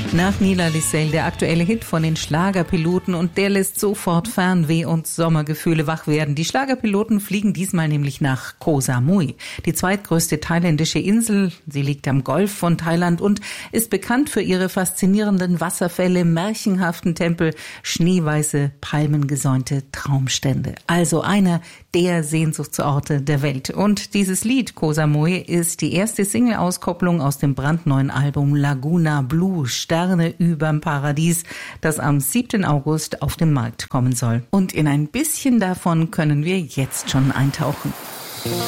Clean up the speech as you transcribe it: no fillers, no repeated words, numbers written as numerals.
Nach Nila Lissel, der aktuelle Hit von den Schlagerpiloten, und der lässt sofort Fernweh und Sommergefühle wach werden. Die Schlagerpiloten fliegen diesmal nämlich nach Koh Samui, die zweitgrößte thailändische Insel. Sie liegt am Golf von Thailand und ist bekannt für ihre faszinierenden Wasserfälle, märchenhaften Tempel, schneeweiße, palmengesäumte Traumstände. Also einer der Sehnsuchtsorte der Welt. Und dieses Lied Koh Samui ist die erste Single-Auskopplung aus dem brandneuen Album Laguna Blue, Sterne überm Paradies, das am 7. August auf den Markt kommen soll. Und in ein bisschen davon können wir jetzt schon eintauchen.